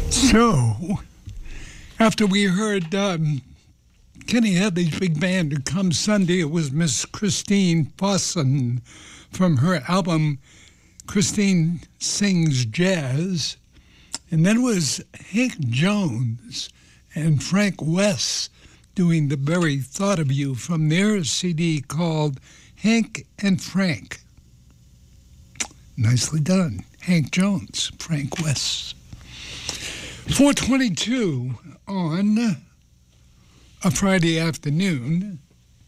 So, after we heard Kenny Hadley's big band to come Sunday, it was Miss Christine Fossen from her album Christine Sings Jazz. And then it was Hank Jones and Frank West doing The Very Thought of You from their CD called Hank and Frank. Nicely done. Hank Jones, Frank West. 4:22 on a Friday afternoon.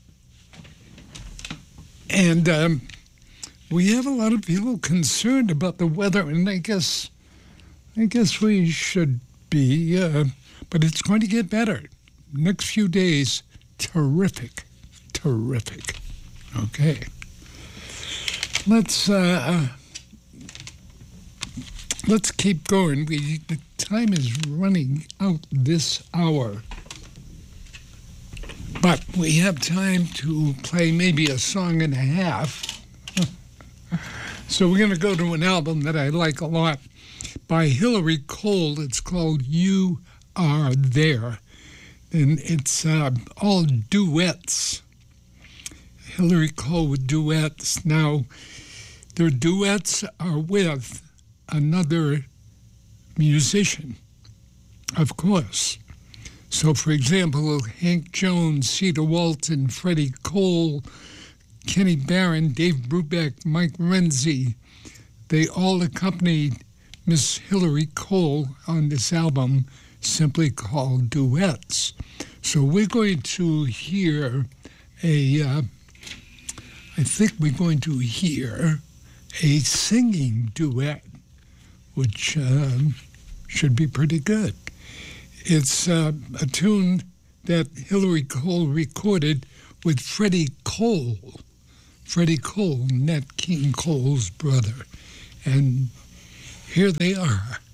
And we have a lot of people concerned about the weather, and I guess we should be, but it's going to get better. Next few days, terrific. Okay. Let's keep going. The time is running out this hour. But we have time to play maybe a song and a half. So we're going to go to an album that I like a lot by Hillary Cole. It's called You Are There. And it's all duets. Hillary Cole with duets. Now, their duets are with another musician, of course. So, for example, Hank Jones, Cedar Walton, Freddie Cole, Kenny Barron, Dave Brubeck, Mike Renzi, they all accompanied Miss Hillary Cole on this album simply called Duets. So we're going to hear I think we're going to hear a singing duet, which should be pretty good. It's a tune that Hillary Cole recorded with Freddie Cole. Freddie Cole, Nat King Cole's brother. And here they are.